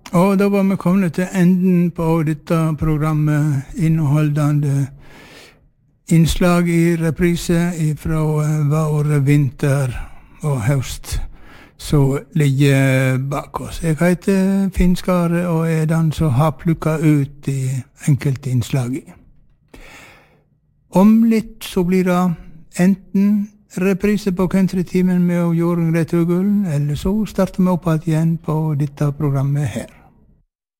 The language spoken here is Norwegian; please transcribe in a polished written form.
Og da var vi kommet til enden på dette programmet, inneholdende innslag i reprise fra vår vinter og høst, så ligger bak oss. Jeg heter Finn Skare, og er den som har plukket ut de enkelte innslagene. Om litt så blir det enten reprise på countrytimen med Jorunn Grete Uglen, eller så starter vi opp igjen på dette programmet her.